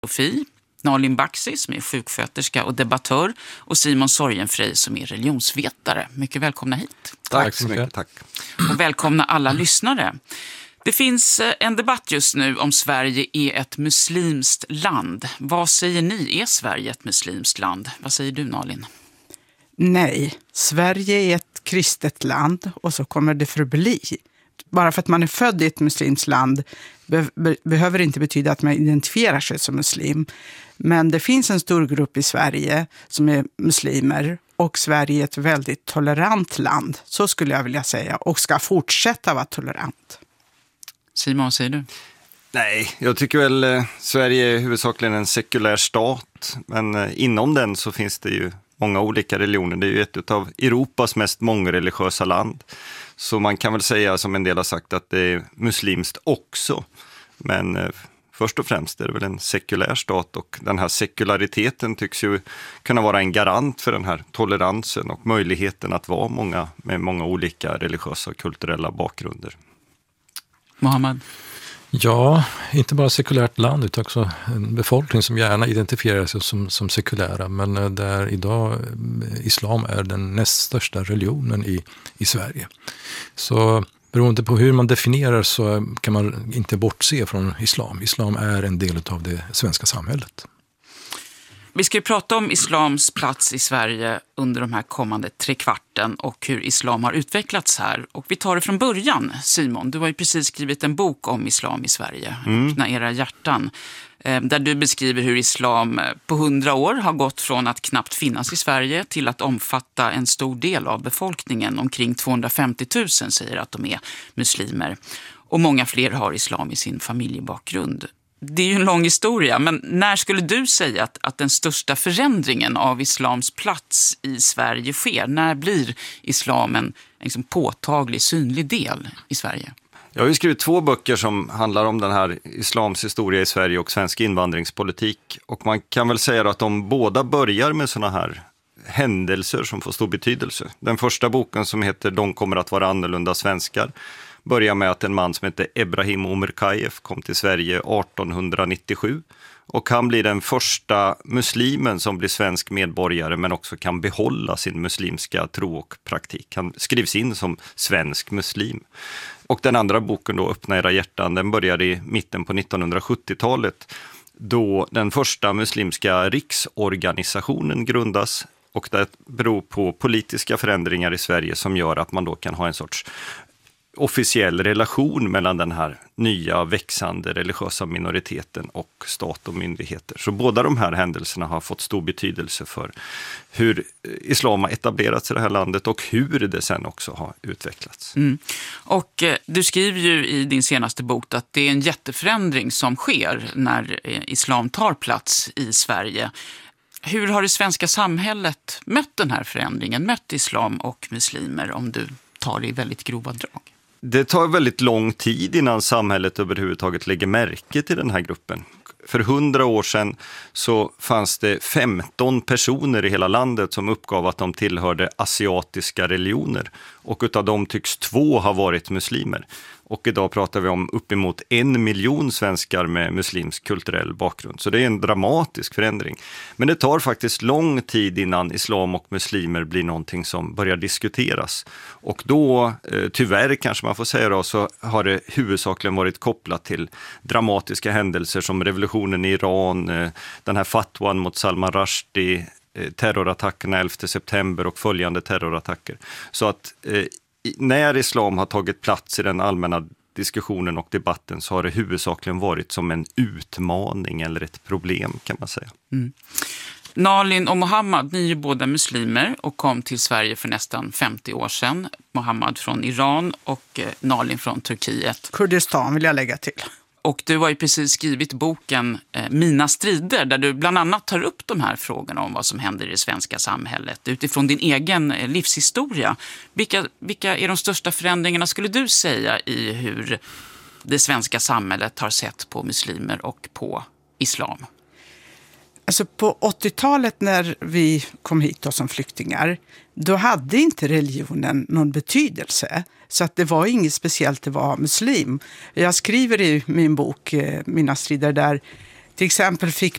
filosofi, Nalin Baksi som är sjuksköterska och debattör och Simon Sorgenfrey som är religionsvetare. Mycket välkomna hit. Tack så mycket. Tack. Och välkomna alla lyssnare. Det finns en debatt just nu om Sverige är ett muslimskt land. Vad säger ni? Är Sverige ett muslimskt land? Vad säger du, Nalin? Nej, Sverige är ett kristet land och så kommer det förbli. Bara för att man är född i ett muslimskt land behöver det inte betyda att man identifierar sig som muslim. Men det finns en stor grupp i Sverige som är muslimer och Sverige är ett väldigt tolerant land. Så skulle jag vilja säga och ska fortsätta vara tolerant. Simon, vad säger du? Nej, jag tycker väl Sverige är huvudsakligen en sekulär stat. Men inom den så finns det ju många olika religioner. Det är ju ett av Europas mest mångreligiösa land. Så man kan väl säga, som en del har sagt, att det är muslimskt också. Men först och främst är det väl en sekulär stat och den här sekulariteten tycks ju kunna vara en garant för den här toleransen och möjligheten att vara många med många olika religiösa och kulturella bakgrunder. Mohammed? Ja, inte bara sekulärt land utan också en befolkning som gärna identifierar sig som sekulära, men där idag islam är den näst största religionen i Sverige. Så beroende på hur man definierar så kan man inte bortse från islam. Islam är en del av det svenska samhället. Vi ska ju prata om islams plats i Sverige under de här kommande 3 kvarten och hur islam har utvecklats här. Och vi tar det från början, Simon. Du har ju precis skrivit en bok om islam i Sverige, Öppna era hjärtan, där du beskriver hur islam på 100 år har gått från att knappt finnas i Sverige till att omfatta en stor del av befolkningen. Omkring 250 000 säger att de är muslimer. Och många fler har islam i sin familjebakgrund. Det är ju en lång historia, men när skulle du säga att den största förändringen av islams plats i Sverige sker? När blir islam en liksom påtaglig, synlig del i Sverige? Jag har ju skrivit 2 böcker som handlar om den här islams historia i Sverige och svensk invandringspolitik. Och man kan väl säga att de båda börjar med såna här händelser som får stor betydelse. Den första boken som heter De kommer att vara annorlunda svenskar börjar med att en man som heter Ebrahim Omerkajev kom till Sverige 1897 och han blir den första muslimen som blir svensk medborgare men också kan behålla sin muslimska tro och praktik. Han skrivs in som svensk muslim. Och den andra boken då, Öppna era hjärtan, den börjar i mitten på 1970-talet då den första muslimska riksorganisationen grundas. Och det beror på politiska förändringar i Sverige som gör att man då kan ha en sorts officiell relation mellan den här nya växande religiösa minoriteten och stat och myndigheter. Så båda de här händelserna har fått stor betydelse för hur islam har etablerats i det här landet och hur det sen också har utvecklats. Och du skriver ju i din senaste bok att det är en jätteförändring som sker när islam tar plats i Sverige. Hur har det svenska samhället mött den här förändringen, mött islam och muslimer, om du tar det i väldigt grova drag? Det tar väldigt lång tid innan samhället överhuvudtaget lägger märke till den här gruppen. För 100 år sedan så fanns det 15 personer i hela landet som uppgav att de tillhörde asiatiska religioner. Och utav dem tycks 2 ha varit muslimer. Och idag pratar vi om uppemot 1 miljon svenskar med muslimsk kulturell bakgrund. Så det är en dramatisk förändring. Men det tar faktiskt lång tid innan islam och muslimer blir någonting som börjar diskuteras. Och då, tyvärr kanske man får säga då, så har det huvudsakligen varit kopplat till dramatiska händelser som revolutionen i Iran, den här fatwan mot Salman Rushdie, terrorattackerna 11 september och följande terrorattacker. Så att när islam har tagit plats i den allmänna diskussionen och debatten så har det huvudsakligen varit som en utmaning eller ett problem, kan man säga. Nalin och Mohammed, ni är ju båda muslimer och kom till Sverige för nästan 50 år sedan. Mohammed från Iran och Nalin från Turkiet. Kurdistan vill jag lägga till. Och du har ju precis skrivit boken Mina strider, där du bland annat tar upp de här frågorna om vad som händer i det svenska samhället utifrån din egen livshistoria. Vilka är de största förändringarna, skulle du säga, i hur det svenska samhället har sett på muslimer och på islam? Alltså på 80-talet när vi kom hit som flyktingar, då hade inte religionen någon betydelse. Så att det var inget speciellt att vara muslim. Jag skriver i min bok Mina strider där till exempel fick